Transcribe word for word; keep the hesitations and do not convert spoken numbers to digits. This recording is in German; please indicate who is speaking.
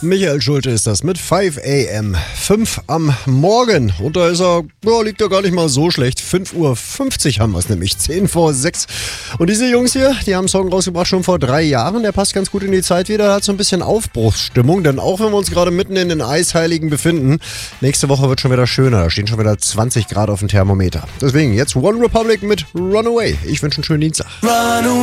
Speaker 1: Michael Schulte ist das mit fünf a m fünf am Morgen. Und da ist er, ja, liegt ja gar nicht mal so schlecht. fünf Uhr fünfzig haben wir es nämlich, zehn vor sechs. Und diese Jungs hier, die haben einen Song rausgebracht schon vor drei Jahren. Der passt ganz gut in die Zeit wieder. Hat so ein bisschen Aufbruchsstimmung. Denn auch wenn wir uns gerade mitten in den Eisheiligen befinden, nächste Woche wird schon wieder schöner. Da stehen schon wieder zwanzig Grad auf dem Thermometer. Deswegen jetzt One Republic mit Runaway. Ich wünsche einen schönen Dienstag.
Speaker 2: Run away.